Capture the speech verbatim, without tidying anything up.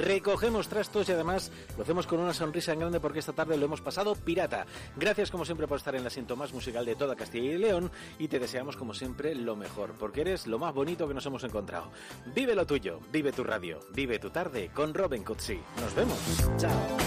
recogemos trastos y además lo hacemos con una sonrisa en grande porque esta tarde lo hemos pasado pirata. Gracias como siempre por estar en el asiento más musical de toda Castilla y León y te deseamos como siempre lo mejor, porque eres lo más bonito que nos hemos encontrado. Vive lo tuyo, vive tu radio, vive tu tarde con Robin Cutsi. Nos vemos. Chao.